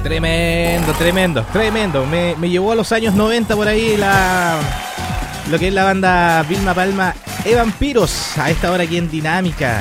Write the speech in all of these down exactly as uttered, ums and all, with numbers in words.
Tremendo, tremendo, tremendo. Me, me llevó a los años noventa por ahí la lo que es la banda Vilma Palma e Vampiros, a esta hora aquí en Dinámica.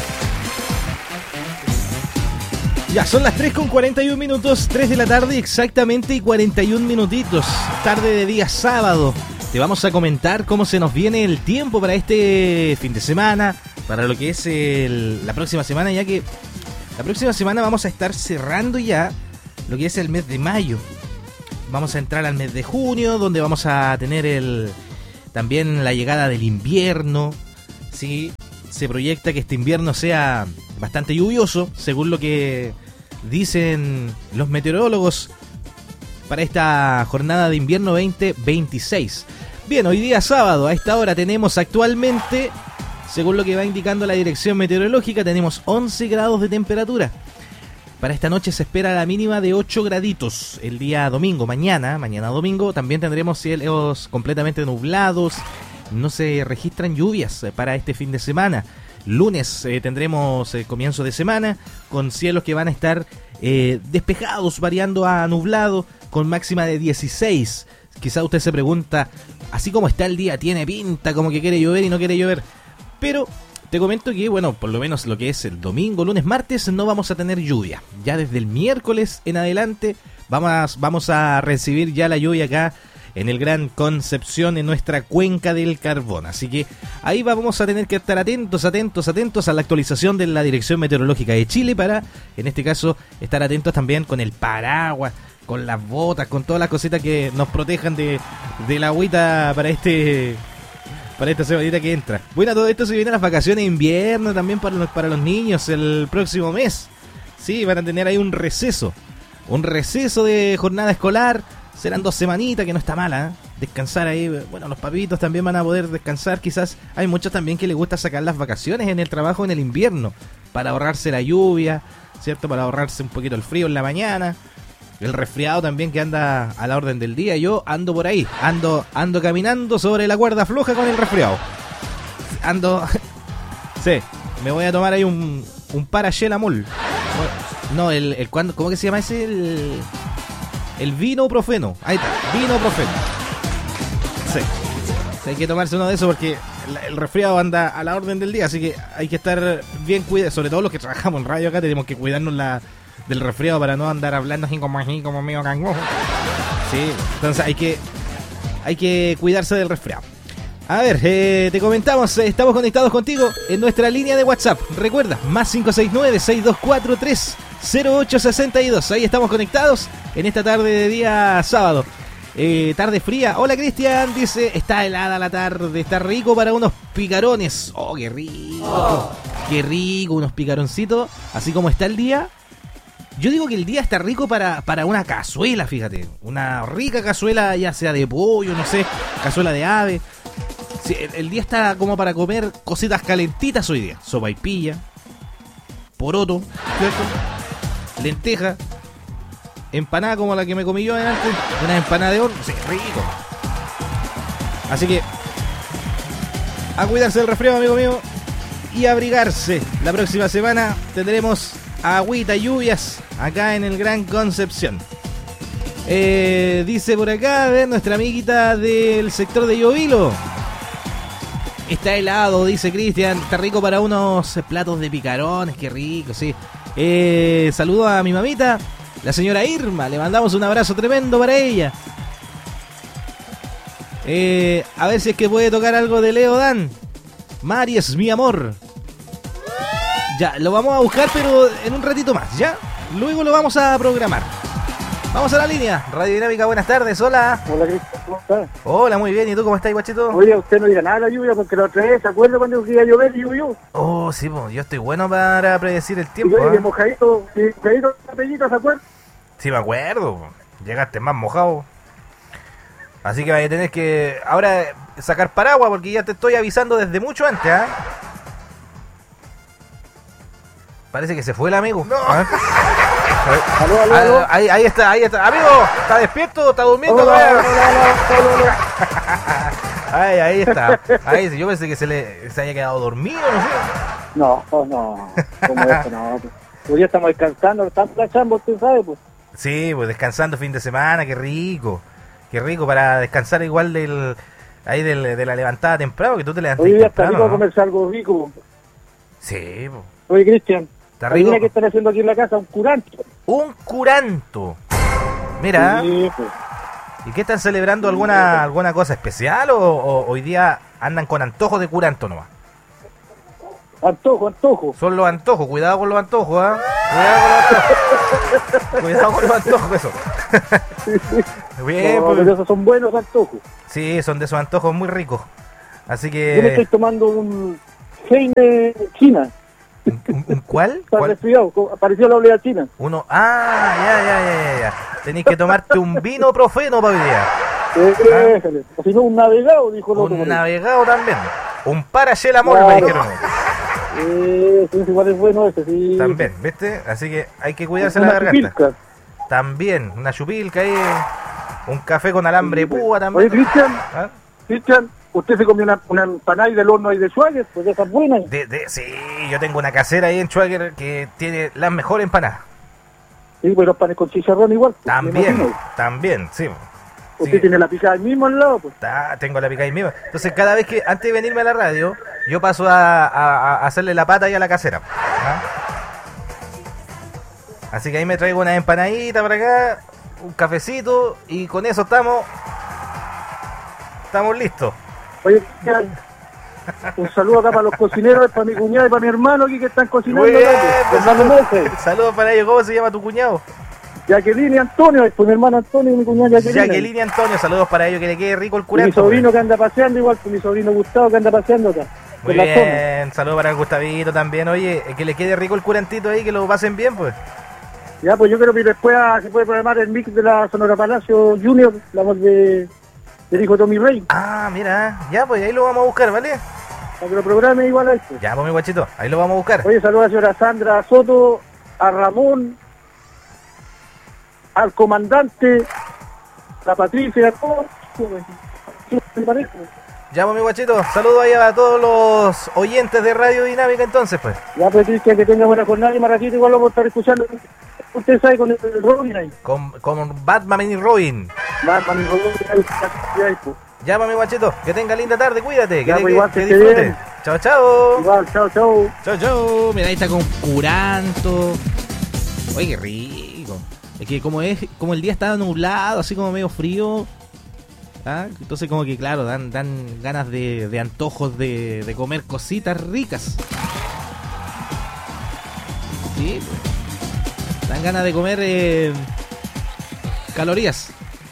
Ya, son las tres con cuarenta y un minutos, tres de la tarde exactamente y cuarenta y un minutitos. Tarde de día sábado. Te vamos a comentar cómo se nos viene el tiempo para este fin de semana, para lo que es el, la próxima semana, ya que la próxima semana vamos a estar cerrando ya lo que es el mes de mayo. Vamos a entrar al mes de junio, donde vamos a tener el también la llegada del invierno. Sí, se proyecta que este invierno sea bastante lluvioso, según lo que dicen los meteorólogos para esta jornada de invierno veinte veintiséis. Bien, hoy día sábado, a esta hora tenemos actualmente, según lo que va indicando la dirección meteorológica, tenemos once grados de temperatura. Para esta noche se espera la mínima de ocho graditos. El día domingo, mañana, mañana domingo, también tendremos cielos completamente nublados. No se registran lluvias para este fin de semana. Lunes eh, tendremos el comienzo de semana con cielos que van a estar eh, despejados, variando a nublado, con máxima de dieciséis. Quizá usted se pregunta, así como está el día, tiene pinta como que quiere llover y no quiere llover. Pero te comento que, bueno, por lo menos lo que es el domingo, lunes, martes, no vamos a tener lluvia. Ya desde el miércoles en adelante vamos, vamos a recibir ya la lluvia acá en el Gran Concepción, en nuestra cuenca del Carbón. Así que ahí vamos a tener que estar atentos, atentos, atentos a la actualización de la Dirección Meteorológica de Chile para, en este caso, estar atentos también con el paraguas, con las botas, con todas las cositas que nos protejan de, de la agüita para este... para esta semanita que entra. Bueno, todo esto se viene a las vacaciones de invierno también para los, para los niños el próximo mes. Sí, van a tener ahí un receso. Un receso de jornada escolar. Serán dos semanitas, que no está mala, ¿eh? Descansar ahí. Bueno, los papitos también van a poder descansar. Quizás hay muchos también que les gusta sacar las vacaciones en el trabajo en el invierno. Para ahorrarse la lluvia, ¿cierto? Para ahorrarse un poquito el frío en la mañana. El resfriado también que anda a la orden del día. Yo ando por ahí, ando ando caminando sobre la cuerda floja con el resfriado. Ando... sí, me voy a tomar ahí un, un paracetamol. No, el, el cuando, ¿cómo que se llama ese? El, el vinoprofeno. Ahí está, vinoprofeno. Sí, sí, hay que tomarse uno de esos porque el, el resfriado anda a la orden del día. Así que hay que estar bien cuidados. Sobre todo los que trabajamos en radio acá tenemos que cuidarnos la... del resfriado para no andar hablando así como así como medio gangoso. Sí, entonces hay que hay que cuidarse del resfriado. A ver, eh, te comentamos, eh, estamos conectados contigo en nuestra línea de WhatsApp. Recuerda, más cinco seis nueve, seis dos cuatro, tres cero ocho seis dos. Ahí estamos conectados en esta tarde de día sábado. Eh, tarde fría. Hola Cristian, dice, está helada la tarde, está rico para unos picarones. Oh, qué rico. Oh. Qué rico, unos picaroncitos. Así como está el día. Yo digo que el día está rico para, para una cazuela, fíjate. Una rica cazuela, ya sea de pollo, no sé, cazuela de ave. Sí, el, el día está como para comer cositas calentitas hoy día. Sopaipilla, poroto, ¿cierto? Lenteja, empanada como la que me comí yo antes. Una empanada de horno, sí, rico. Así que a cuidarse del resfriado, amigo mío, y abrigarse. La próxima semana tendremos agüita, lluvias acá en el Gran Concepción. Eh, dice por acá, a ver, nuestra amiguita del sector de Llovilo. Está helado, dice Cristian. Está rico para unos platos de picarones, qué rico, sí. Eh, saludo a mi mamita, la señora Irma. Le mandamos un abrazo tremendo para ella. Eh, a ver si es que puede tocar algo de Leo Dan. Maries, mi amor. Ya, lo vamos a buscar, pero en un ratito más, ¿ya? Luego lo vamos a programar. Vamos a la línea. Radio Dinámica, buenas tardes, hola. Hola, Cristian, ¿cómo estás? Hola, muy bien, ¿y tú cómo estás, guachito? Oye, usted no dirá nada de la lluvia porque la otra vez, ¿se acuerda cuando iba a llover y llovió? Oh, sí, pues, yo estoy bueno para predecir el tiempo. Y yo ¿eh? mojadito, mojadito, apellito, ¿se acuerda? Sí, me acuerdo, llegaste más mojado. Así que vaya a tener que ahora sacar paraguas porque ya te estoy avisando desde mucho antes, ¿ah? ¿eh? Parece que se fue el amigo. No. ¿Ah? Aló, aló, aló. Ahí, ahí está, ahí está. Amigo, ¿está despierto? ¿Está durmiendo? Hola, hola, hola, hola, hola. Ahí, ahí está. Ahí, yo pensé que se le se haya quedado dormido, no sé. No, no, como eso, no. Pues ya estamos descansando, estamos planchando, usted sabe, pues. Sí, pues descansando fin de semana, qué rico. Qué rico para descansar igual del ahí del, de la levantada temprano, que tú te levantas Hoy día está temprano, rico a ¿no? comerse algo rico. Sí, pues. Oye, Cristian, Está rico. adivina qué están haciendo aquí en la casa, un curanto. Un curanto. Mira, Sí, pues. ¿y qué están celebrando? ¿Alguna alguna cosa especial o, o hoy día andan con antojos de curanto nomás? Antojo, antojo. Son los antojos, cuidado con los antojos, ¿ah? Cuidado con los antojos. Cuidado con los antojos, eso. Bien, No, pues. pero esos son buenos antojos. Sí, son de esos antojos muy ricos. Así Yo me estoy que... tomando un Heine China. ¿Un, un cuál? Está ¿Cuál? resfriado, co- apareció la oleada china. Uno... Ah, ya, ya, ya, ya, ya. Tenéis que tomarte un vino profeno para hoy día. Eh, déjale. O si no, un navegado, dijo el otro. Un por ahí. navegado también. Un paracetamol, Claro. me dijeron. Eh, sí, igual es bueno ese, sí. También, ¿viste? Así que hay que cuidarse la Una garganta. chupilca. También, una chupilca ahí. Un café con alambre de púa Oye, también. Cristian, ¿Ah? Cristian, ¿usted se comió una, una empanada ahí del horno ahí de Schwager? Pues de esas buenas. De, de, sí, yo tengo una casera ahí en Schwager que tiene las mejores empanadas. Sí, pues los panes con chicharrón igual. pues, me También, imagino. también, sí. Usted Sí. tiene la picada ahí mismo al lado, pues. Ta- tengo la pica ahí mismo. Entonces, cada vez que, antes de venirme a la radio, yo paso a, a- a hacerle la pata ahí a la casera. ¿Ah? Así que ahí me traigo una empanadita para acá, un cafecito, y con eso estamos. Estamos listos. Oye, Cristian, un saludo acá para los cocineros, para mi cuñado y para mi hermano aquí que están cocinando. Muy bien, acá, pues. Fernando Mesa, Saludos para ellos. ¿Cómo se llama tu cuñado? Jacqueline y Antonio, pues mi hermano Antonio y mi cuñado Jacqueline. Jacqueline y Antonio. Saludos para ellos, que le quede rico el Y mi curanto. sobrino que anda paseando igual, pues mi sobrino Gustavo que anda paseando acá. Muy en la zona. bien, saludos para el Gustavito también. Oye, que le quede rico el curantito ahí, que lo pasen bien, pues. Ya, pues yo creo que después ah, se puede programar el mix de la Sonora Palacio Junior, la voz de, del hijo Tommy Rey, Ah, mira, ya, pues ahí lo vamos a buscar, ¿vale? para que lo programe igual a esto. Ya, pues mi guachito, ahí lo vamos a buscar. Oye, saludos a la señora Sandra Soto, a Ramón, al comandante, a Patricia, a todos. ¿Qué te parece? Ya, pues mi guachito, saludos ahí a todos los oyentes de Radio Dinámica entonces, pues. Ya, pues Cristian, que tenga buena jornada y más ratito igual lo vamos a estar escuchando. Usted sabe con el, el Robin ahí. Con, con Batman y Robin. Batman y Robin ahí, ahí, pues. Ya, pues mi guachito, que tenga linda tarde, cuídate, que, Ya, que, pues, igual, que que esté disfrute. bien. Chao, chao. Igual, chao, chao. Chao, chao. Mira, ahí está con curanto. Oye, qué rico. Es que como es, como el día estaba nublado, así como medio frío, ¿ah? Entonces como que claro, dan, dan ganas de, de antojos de, de comer cositas ricas. Sí, pues. Dan ganas de comer eh, calorías.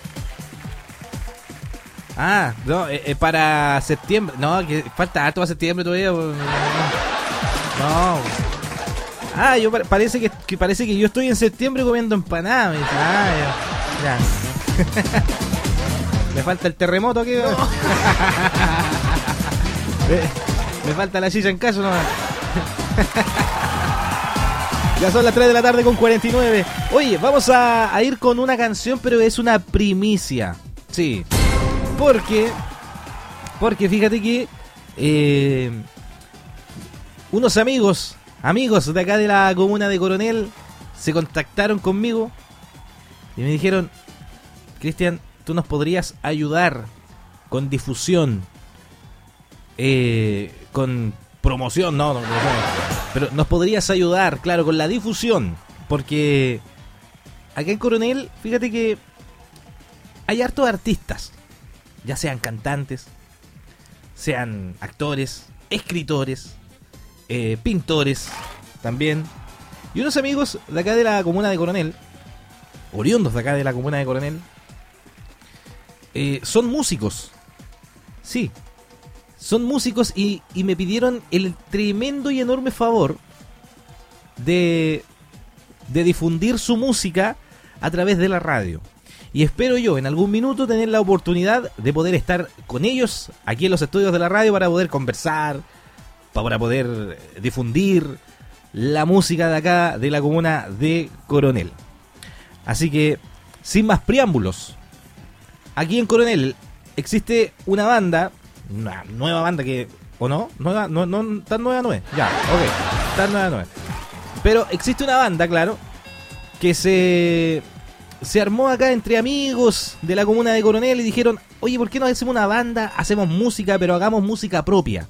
Ah, no, eh, eh, para septiembre. No, que falta harto para septiembre todavía. No. no. Ah, yo pa- parece que, que parece que yo estoy en septiembre comiendo empanadas. Me dice, ah, ya. ya. Me falta el terremoto aquí. No. me, me falta la silla en caso nomás. Ya son las tres de la tarde con cuarenta y nueve. Oye, vamos a, a ir con una canción, pero es una primicia. Sí. Porque, porque fíjate que eh, unos amigos, amigos de acá de la comuna de Coronel, se contactaron conmigo y me dijeron, Cristian, tú nos podrías ayudar con difusión, eh, con promoción, no, no, no, no, pero nos podrías ayudar, claro, con la difusión, porque acá en Coronel, fíjate que hay hartos artistas, ya sean cantantes, sean actores, escritores, eh, pintores también. Y unos amigos de acá de la comuna de Coronel, oriundos de acá de la comuna de Coronel, eh, son músicos. Sí, son músicos y, y me pidieron el tremendo y enorme favor de, de difundir su música a través de la radio. Y espero yo en algún minuto tener la oportunidad de poder estar con ellos aquí en los estudios de la radio para poder conversar, para poder difundir la música de acá de la comuna de Coronel. Así que, sin más preámbulos, aquí en Coronel existe una banda, una nueva banda que, ¿o no? Nueva, no, no, tan nueva no es. Ya, ok, tan nueva no es. Pero existe una banda, claro, que se se armó acá entre amigos de la comuna de Coronel y dijeron, oye, ¿por qué no hacemos una banda? Hacemos música, pero hagamos música propia.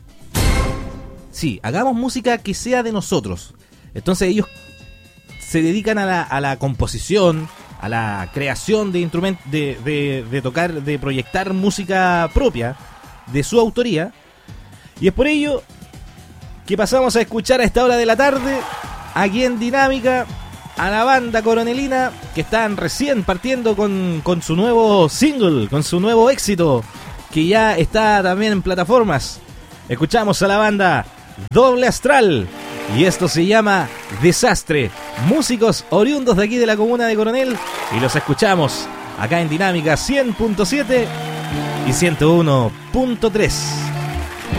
Sí, hagamos música que sea de nosotros. Entonces ellos se dedican a la, a la composición, a la creación de instrumentos, de, de, de tocar, de proyectar música propia, de su autoría. Y es por ello que pasamos a escuchar a esta hora de la tarde, aquí en Dinámica, a la banda coronelina, que están recién partiendo con, con su nuevo single, con su nuevo éxito, que ya está también en plataformas. Escuchamos a la banda Doble Astral, y esto se llama Desastre. Músicos oriundos de aquí de la comuna de Coronel, y los escuchamos acá en Dinámica cien punto siete y ciento uno punto tres.